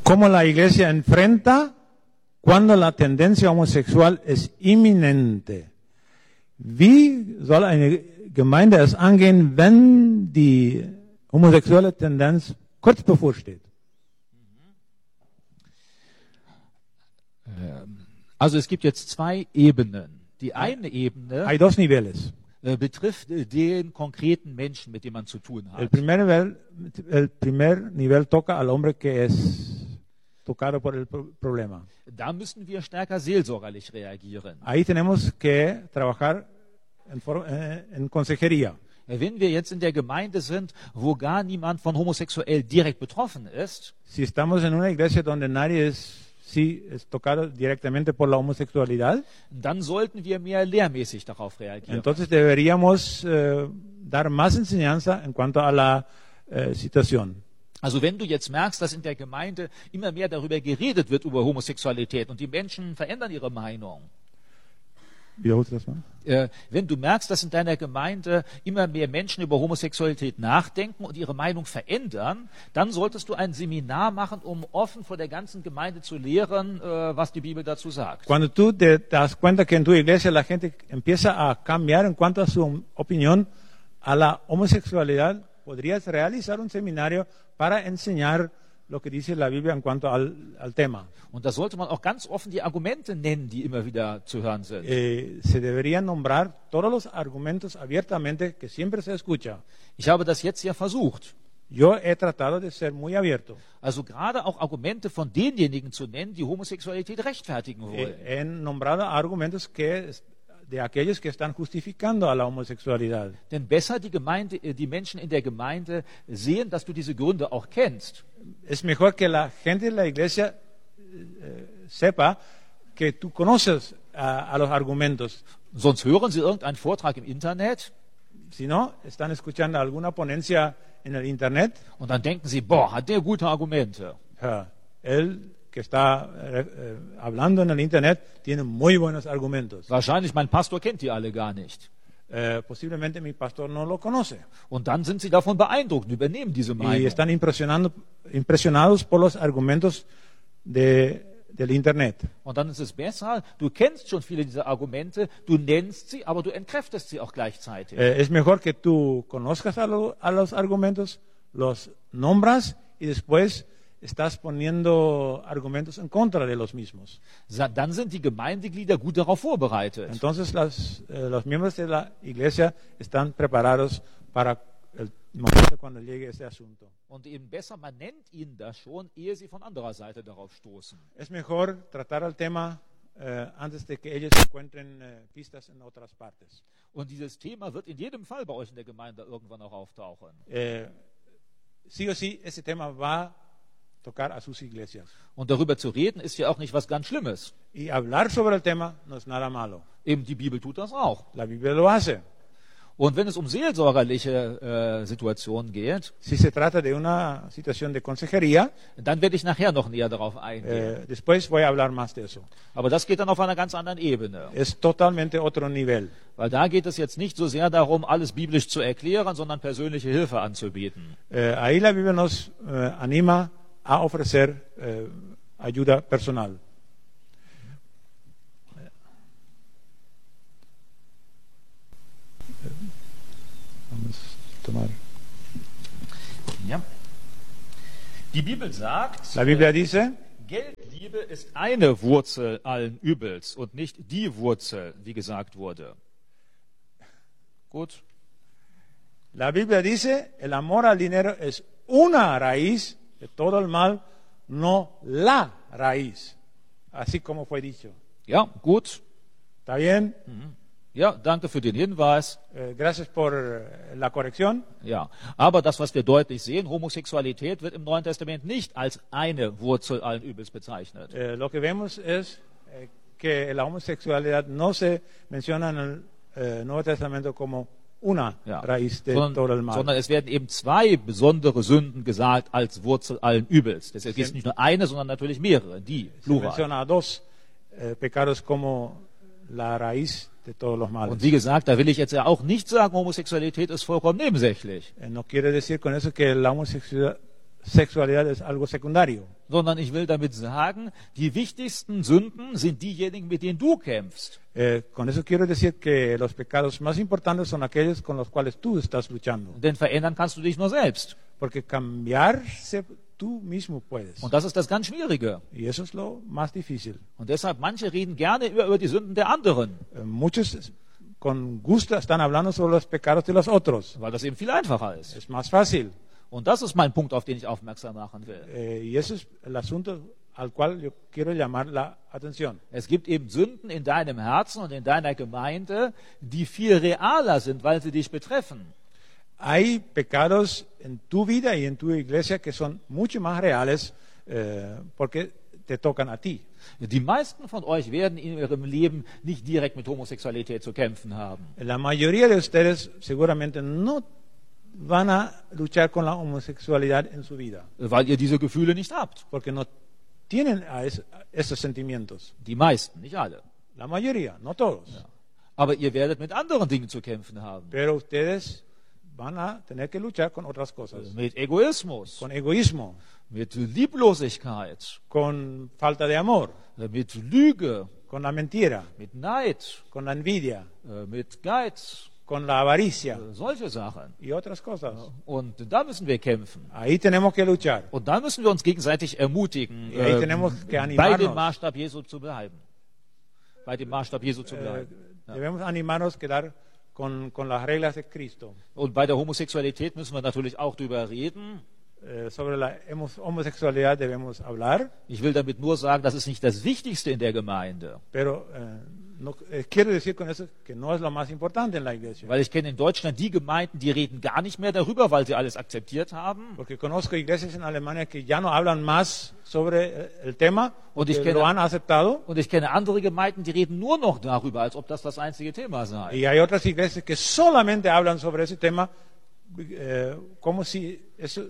cómo la iglesia enfrenta cuando la tendencia homosexual es inminente. Wie soll eine Gemeinde es angehen, wenn die homosexuelle Tendenz kurz bevorsteht? Also es gibt jetzt zwei Ebenen. Die eine Ebene Hay dos niveles. betrifft den konkreten Menschen, mit dem man zu tun El hat. primer nivel toca al hombre que es tocado por el problema. Da müssen wir stärker seelsorgerlich reagieren. Ahí tenemos que trabajar en consejería. Wenn wir jetzt in der Gemeinde sind, wo gar niemand von homosexuell direkt betroffen ist, Si estamos en una iglesia donde nadie es tocado directamente por la homosexualidad, dann sollten wir mehr lehrmäßig darauf reagieren. entonces deberíamos dar más enseñanza en cuanto a la situación. Also wenn du jetzt merkst, dass in der Gemeinde immer mehr darüber geredet wird, über Homosexualität, und die Menschen verändern ihre Meinung, Wiederholst du das mal? wenn du merkst, dass in deiner Gemeinde immer mehr Menschen über Homosexualität nachdenken und ihre Meinung verändern, dann solltest du ein Seminar machen, um offen vor der ganzen Gemeinde zu lehren, was die Bibel dazu sagt. Cuando tú te das cuenta que en tu iglesia la gente empieza a cambiar en cuanto a su opinión a la homosexualidad, podrías realizar un seminario para enseñar lo que dice la Biblia en cuanto al tema. Und da sollte man auch ganz offen die Argumente nennen, die immer wieder zu hören sind. Se deberían nombrar todos los argumentos abiertamente que siempre se escucha. Ich habe das jetzt ja versucht. Yo he tratado de ser muy abierto. Also gerade auch Argumente von denjenigen zu nennen, die Homosexualität rechtfertigen wollen. He nombrado argumentos de aquellos que están justificando a la homosexualidad. Denn besser die Menschen in der Gemeinde sehen, dass du diese Gründe auch kennst. Es mejor que la gente de la iglesia sepa que tú conoces a los argumentos. Sonst hören sie irgendeinen Vortrag im Internet Si no, están escuchando alguna ponencia en el internet. und dann denken sie, boah, hat der gute Argumente. Él que está hablando en el internet tiene muy buenos argumentos. Wahrscheinlich, mein Pastor kennt die alle gar nicht. Posiblemente mi pastor no lo conoce. Und dann sind sie davon beeindruckt und übernehmen diese Y Meinung. están impresionados por los argumentos del internet. Und dann ist es besser, du kennst schon viele dieser Argumente, du nennst sie, aber du entkräftest sie auch gleichzeitig. Es mejor que tú conozcas a los argumentos, los nombras y después estás poniendo argumentos en contra de los mismos. Dann sind die Gemeindeglieder gut darauf vorbereitet. Entonces los miembros de la iglesia están preparados para el momento cuando llegue ese asunto. Und eben besser, man nennt ihnen das schon, ehe sie von anderer Seite darauf stoßen. Es mejor tratar el tema antes de que ellos encuentren pistas en otras partes. Und dieses Thema wird in jedem Fall bei euch in der Gemeinde irgendwann auch auftauchen. Sí o sí, ese tema va a tocar a sus iglesias. Und darüber zu reden, ist ja auch nicht was ganz Schlimmes. Y hablar sobre el tema no es nada malo. Eben die Bibel tut das auch. La Biblia lo hace. Und wenn es um seelsorgerliche Situationen geht, Si se trata de una situación de consejería, dann werde ich nachher noch näher darauf eingehen. después voy a hablar más de eso. Aber das geht dann auf einer ganz anderen Ebene. Es totalmente otro nivel. Weil da geht es jetzt nicht so sehr darum, alles biblisch zu erklären, sondern persönliche Hilfe anzubieten. Ahí la Biblia nos anima a ofrecer ayuda personal. Vamos a tomar. Ja. Die Bibel sagt, La Biblia dice, Geldliebe ist eine Wurzel allen Übels und nicht die Wurzel, wie gesagt wurde. Gut. la Biblia dice, el amor al dinero es una raíz de todo el mal, no la raíz. Así como fue dicho. Ja, gut. ¿Está bien? Ja, danke für den Hinweis. Gracias por la corrección. Ja, aber das, was wir deutlich sehen, Homosexualität wird im Neuen Testament nicht als eine Wurzel allen Übels bezeichnet. Lo que vemos es que la homosexualidad no se menciona en el Nuevo Testamento como una raíz de todo el mal. Sondern es werden eben zwei besondere Sünden gesagt als Wurzel allen Übels. Deshalb ist nicht nur eine, sondern natürlich mehrere, die, Se plural. menciona dos pecados como la raíz de todos los males. Und wie gesagt, da will ich jetzt ja auch nicht sagen, Homosexualität ist vollkommen nebensächlich. No quiere decir con eso que la homosexualidad es algo secundario. Sondern ich will damit sagen, die wichtigsten Sünden sind diejenigen, mit denen du kämpfst. Con eso quiero decir que los pecados más importantes son aquellos con los cuales tú estás luchando. Denn verändern kannst du dich nur selbst. Porque cambiarse tú mismo puedes. Und das ist das ganz Schwierige. Y eso es lo más difícil. Und deshalb, manche reden gerne über die Sünden der anderen, Muchos con gusto están hablando sobre los pecados de los otros. weil das eben viel einfacher ist. Es más fácil. Und das ist mein Punkt, auf den ich aufmerksam machen will. Y ese es el asunto al cual yo quiero llamar la atención. Es gibt eben Sünden in deinem Herzen und in deiner Gemeinde, die viel realer sind, weil sie dich betreffen. Hay pecados en tu vida y en tu iglesia que son mucho más reales porque te tocan a ti. Die meisten von euch werden in ihrem Leben nicht direkt mit Homosexualität zu kämpfen haben. La mayoría de ustedes seguramente no van a luchar con la homosexualidad en su vida Weil ihr diese Gefühle nicht habt. porque no tienen esos sentimientos. Die meisten, nicht alle. La mayoría, no todos. Aber ihr werdet mit anderen Dingen zu kämpfen haben. Pero ustedes van a tener que luchar con otras cosas. Mit Egoismus, Con egoísmo, mit Lieblosigkeit, con falta de amor, mit Lüge, con la mentira, mit Neid, con la envidia, mit Geiz, con la avaricia solche Sachen. y otras cosas. Und da müssen wir kämpfen. Ahí tenemos que luchar. Und da müssen wir uns gegenseitig ermutigen, Y ahí tenemos que bei dem animarnos. Maßstab Jesu zu bleiben. Bei dem Maßstab Jesu zu bleiben. Debemos animarnos a quedar con las reglas de Cristo. Und bei der Homosexualität müssen wir natürlich auch drüber reden. Sobre la homosexualidad debemos hablar, Ich will damit nur sagen, das ist nicht das Wichtigste in der Gemeinde. pero quiero decir con eso que no es lo más importante en la iglesia. Weil ich kenne in Deutschland die Gemeinden, die reden gar nicht mehr darüber, weil sie alles akzeptiert haben. Porque conozco iglesias en Alemania que ya no hablan más sobre el tema, Und ich porque kenne- lo han aceptado. Und ich kenne andere Gemeinden, die reden nur noch darüber, als ob das das einzige Thema sei. Y hay otras iglesias que solamente hablan sobre ese tema como si eso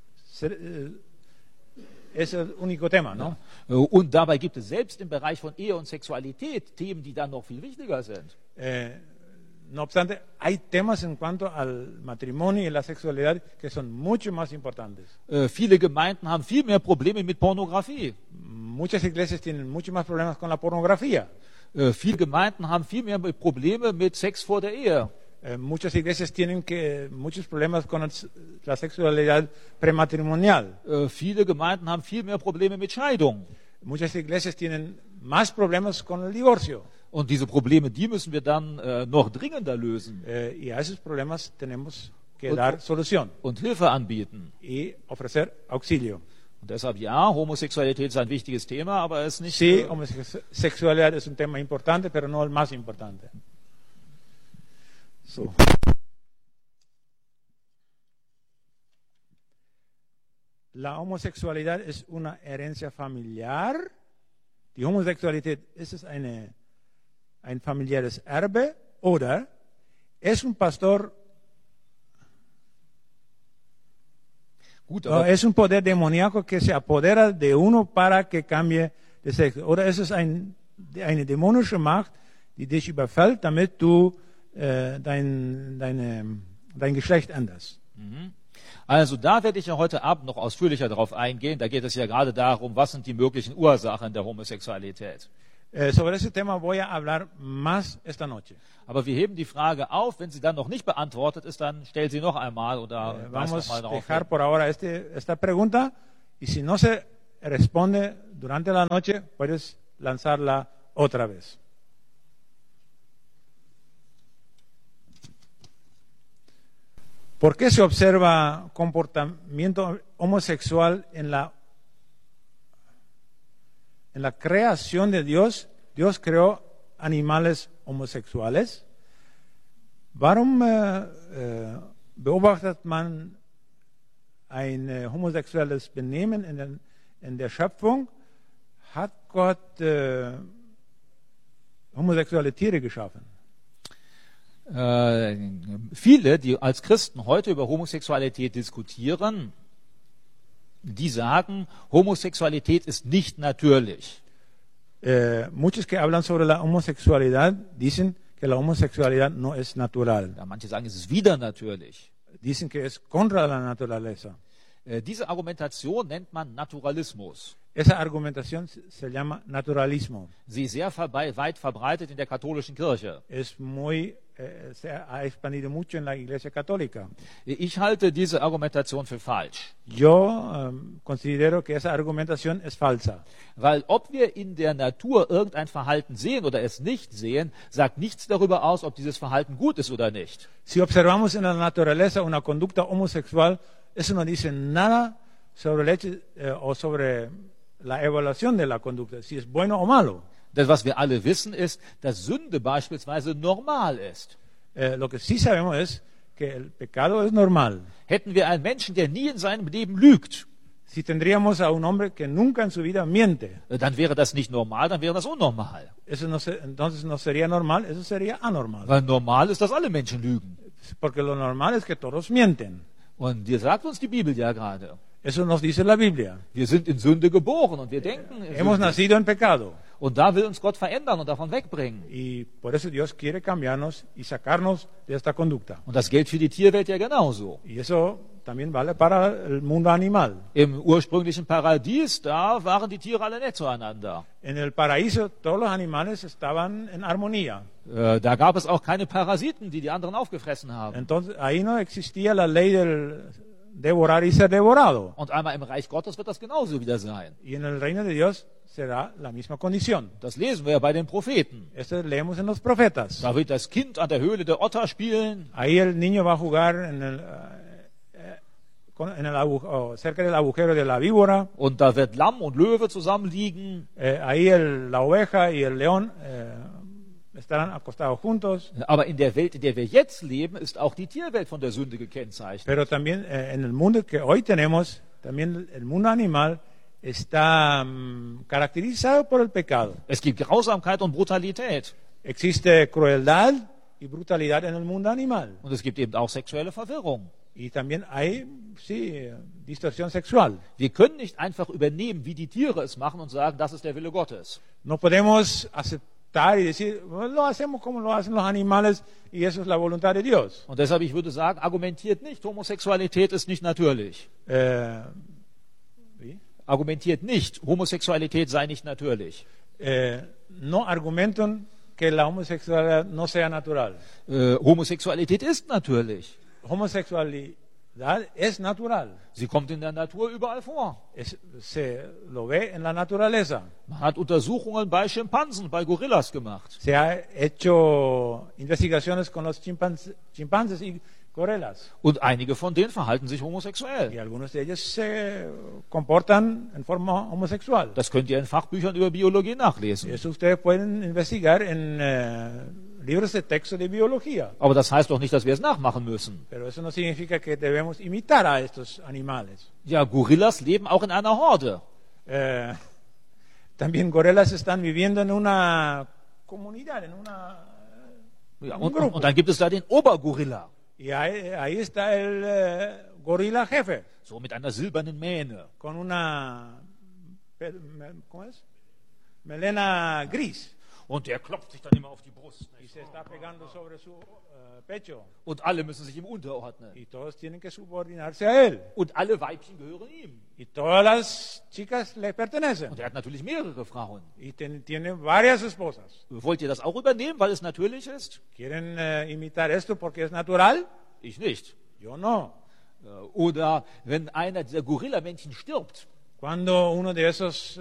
es el único tema, ¿no? Und dabei gibt es selbst im Bereich von Ehe und Sexualität Themen, die dann noch viel wichtiger sind. No obstante, hay temas en cuanto al matrimonio y la sexualidad que son mucho más importantes. Viele Gemeinden haben viel mehr Probleme mit Pornografie. Muchas iglesias tienen mucho más problemas con la pornografía. Viele Gemeinden haben viel mehr Probleme mit Sex vor der Ehe. Muchas iglesias tienen muchos problemas con la sexualidad prematrimonial. Viele Gemeinden haben viel mehr Probleme mit Scheidung. Muchas iglesias tienen más problemas con el divorcio. Und diese Probleme, die müssen wir dann noch dringender lösen Y a esos problemas tenemos que dar solución und Hilfe anbieten. y ofrecer auxilio. Und deshalb ja, Homosexualität ist ein wichtiges Thema, aber es ist nicht. Sí, homosexualidad es un tema importante, pero no el más importante. So. La homosexualidad es una herencia familiar. Die Homosexualität, ist es ein familiäres Erbe oder es un pastor, Gut, o aber es un poder demoníaco que se apodera de uno para que cambie de sexo. Oder es ist eine dämonische Macht, die dich überfällt, damit du dein Geschlecht änderst. Also da werde ich ja heute Abend noch ausführlicher darauf eingehen. Da geht es ja gerade darum, was sind die möglichen Ursachen der Homosexualität. Sobre ese tema voy a hablar más esta noche. Aber wir heben die Frage auf, wenn sie dann noch nicht beantwortet ist, dann stell sie noch einmal oder weis noch Vamos mal a darauf dejar hin. por ahora esta pregunta y si no se responde durante la noche, puedes lanzarla otra vez. ¿Por qué se observa comportamiento homosexual en la creación de Dios? Dios creó animales homosexuales. Warum beobachtet man ein homosexuelles Benehmen in der Schöpfung? Hat Gott homosexuelle Tiere geschaffen? Viele, die als Christen heute über Homosexualität diskutieren, die sagen, Homosexualität ist nicht natürlich. Muchos que hablan sobre la homosexualidad dicen que la homosexualidad no es natural. Ja, manche sagen, es ist wieder natürlich. Dicen que es contra la naturaleza. Diese Argumentation nennt man Naturalismus. Esa argumentación se llama naturalismo. Sie ist sehr weit verbreitet in der katholischen Kirche. Se ha expandido mucho en la Iglesia Católica. Ich halte diese Argumentation für falsch. Yo considero que esa argumentación es falsa. Weil ob wir in der Natur irgendein Verhalten sehen oder es nicht sehen, sagt nichts darüber aus, ob dieses Verhalten gut ist oder nicht. Si observamos en la naturaleza una conducta homosexual, eso no dice nada sobre el hecho o sobre la evaluación de la conducta, si es bueno o malo. Das, was wir alle wissen, ist, dass Sünde beispielsweise normal ist. Lo que sí sabemos es que el pecado es normal. Hätten wir einen Menschen, der nie in seinem Leben lügt, Si tendríamos a un hombre que nunca en su vida miente, dann wäre das nicht normal, dann wäre das unnormal. Entonces no sería normal, eso sería anormal. Weil normal ist, dass alle Menschen lügen. Porque lo normal es que todos mienten. Und dir sagt uns die Bibel ja gerade. Eso nos dice la Biblia. Wir sind in Sünde geboren und wir denken in Hemos Sünde. nacido en pecado. Und da will uns Gott verändern und davon wegbringen. Y por eso Dios quiere cambiarnos y sacarnos de esta conducta. Und das gilt für die Tierwelt ja genauso. Y eso también vale para el mundo animal. Im ursprünglichen Paradies, da waren die Tiere alle nett zueinander. En el paraíso todos los animales estaban en armonía. Da gab es auch keine Parasiten, die die anderen aufgefressen haben. Entonces ahí no existía la ley del devorar y ser devorado. Und einmal im Reich Gottes wird das genauso wieder sein. Y en el reino de Dios será la misma condición. Das lesen wir ja bei den Propheten. Esto leemos en los profetas. Da wird das Kind an der Höhle der Otter spielen. Ahí el niño va a jugar cerca del agujero de la víbora. Und da wird Lamm und Löwe zusammenliegen. Ahí la oveja y el león estarán acostados juntos. Aber in der Welt, in der wir jetzt leben, ist auch die Tierwelt von der Sünde gekennzeichnet. Pero también en el mundo que hoy tenemos, también el mundo animal está caracterizado por el pecado. Es gibt Grausamkeit und Brutalität. Existe crueldad y brutalidad en el mundo animal. Und es gibt eben auch sexuelle Verwirrung. Y también hay, sí, distorsión sexual. Wir können nicht einfach übernehmen, wie die Tiere es machen und sagen, das ist der Wille Gottes. No podemos aceptar y decir, lo hacemos como lo hacen los animales y eso es la voluntad de Dios. Und deshalb, ich würde sagen, argumentiert nicht, Homosexualität ist nicht natürlich. Argumentiert nicht, Homosexualität sei nicht natürlich. No argumentan que la homosexualidad no sea natural. Homosexualität ist natürlich. Homosexualidad es natural. Sie kommt in der Natur überall vor. Se lo ve en la naturaleza. Man hat Untersuchungen bei Schimpansen, bei Gorillas gemacht. Se ha hecho investigaciones con los chimpancés y gorillas. Und einige von denen verhalten sich homosexuell. Y algunos de ellos se comportan en forma homosexual. Das könnt ihr in Fachbüchern über Biologie nachlesen. Eso ustedes pueden investigar en libros de texto de biología. Aber das heißt doch nicht, dass wir es nachmachen müssen. Pero eso no significa que debemos imitar a estos animales. Ja, Gorillas leben auch in einer Horde. También gorillas están viviendo en una comunidad, en Ja, un grupo. und dann gibt es da den Obergorilla. Y ahí está el gorila jefe, So mit einer silbernen Mähne. con una ¿cómo es? Melena gris. Und der klopft sich dann immer auf die Brust. Y se está pegando sobre su pecho. Und alle müssen sich ihm unterordnen. Y todos tienen que subordinarse a él. Und alle Weibchen gehören ihm. Y todas las chicas le pertenecen. Und er hat natürlich mehrere Frauen. Y tiene varias esposas. Wollt ihr das auch übernehmen, weil es natürlich ist? ¿Quieren imitar esto porque es natural? Ich nicht. Yo no. Oder wenn einer dieser Gorillamännchen stirbt, Cuando uno de esos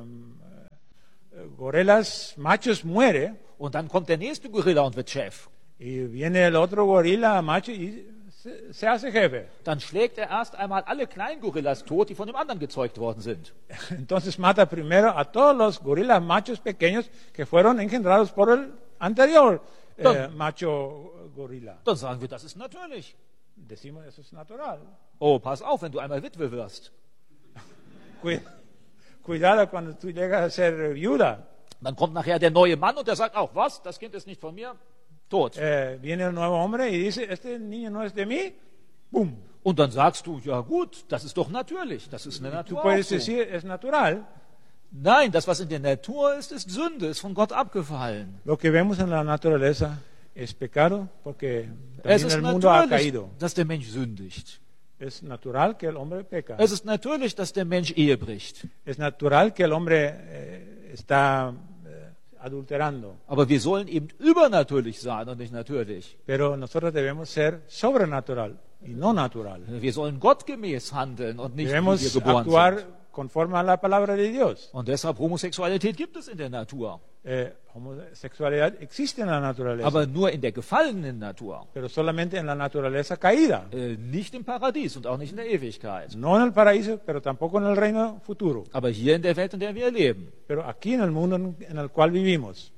gorilas machos muere und dann kommt der nächste Gorilla und wird Chef, y viene el otro gorila macho y se hace jefe. dann schlägt er erst einmal alle kleinen Gorillas tot, die von dem anderen gezeugt worden sind. Entonces mata primero a todos los gorilas machos pequeños que fueron engendrados por el anterior macho gorila. Dann sagen wir, das ist natürlich. Decimos eso es natural. Oh, pass auf, wenn du einmal Witwe wirst. Cuidado cuando tú llegas a ser viuda. Dann kommt nachher der neue Mann und der sagt auch, was, das Kind ist nicht von mir, tot. Viene el nuevo hombre y dice, este niño no es de mí. ¡Bum! Und dann sagst du, ja gut, das ist doch natürlich, das ist in der Tú Natur auch puedes so. decir, es natural. Nein, das, was in der Natur ist, ist Sünde, ist von Gott abgefallen. Lo que vemos en la naturaleza es pecado porque Es también ist el mundo ha natürlich, caído. dass der Mensch sündigt. Es natural que el hombre peca. Es ist natürlich, dass der Mensch Ehe bricht. Es natural que el hombre está adulterando. Aber wir sollen eben übernatürlich sein und nicht natürlich. Pero nosotros debemos ser sobrenatural y no natural. Wir sollen gottgemäß handeln und nicht wie wir Debemos geboren actuar sind. conforme a la palabra de Dios. Und deshalb Homosexualität gibt es in der Natur. Homosexualidad existe en la naturaleza, Aber nur in der gefallenen Natur. pero solamente en la naturaleza caída. Nicht im Paradies und auch nicht in der Ewigkeit. No en el paraíso, pero tampoco en el reino futuro. Aber hier in der Welt, in der wir leben. Pero aquí en el mundo en el cual vivimos.